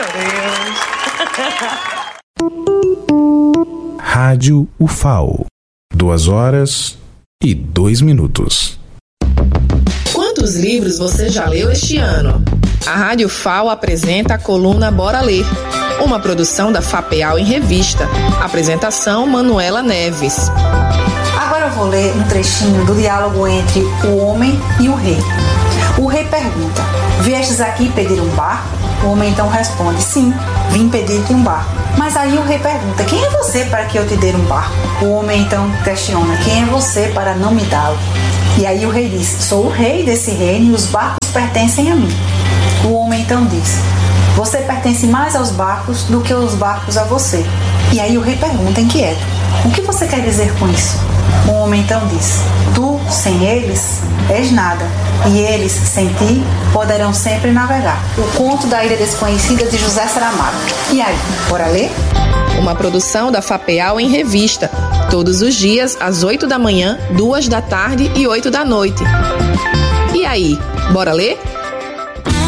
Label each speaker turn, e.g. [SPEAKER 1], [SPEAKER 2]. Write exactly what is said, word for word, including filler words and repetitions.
[SPEAKER 1] Deus.
[SPEAKER 2] Rádio U F A O. Duas horas e dois minutos.
[SPEAKER 3] Quantos livros você já leu este ano? A Rádio F A O apresenta a coluna Bora Ler, uma produção da FAPEAL em revista. Apresentação Manuela Neves.
[SPEAKER 4] Agora eu vou ler um trechinho do diálogo entre o homem e o rei. O rei pergunta: viestes aqui pedir um barco? O homem então responde: sim, vim pedir-te um barco. Mas aí o rei pergunta: quem é você para que eu te dê um barco? O homem então questiona: quem é você para não me dá-lo? E aí o rei diz: sou o rei desse reino e os barcos pertencem a mim. O homem então diz: você pertence mais aos barcos do que os barcos a você. E aí o rei pergunta inquieto: o que você quer dizer com isso? O homem então diz: tu, sem eles, és nada, e eles, sem ti, poderão sempre navegar. O conto da Ilha Desconhecida, de José Saramago. E aí, bora ler?
[SPEAKER 3] Uma produção da FAPEAL em revista. Todos os dias, às oito da manhã, duas da tarde e oito da noite. E aí, bora ler?